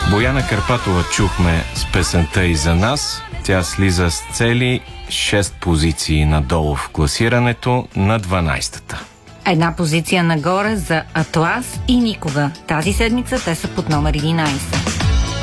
Бояна Карпатова чухме с песента "И за нас". Тя слиза с цели 6 позиции надолу в класирането на 12-та. Една позиция нагоре за Атлас и Никога. Тази седмица те са под номер 11.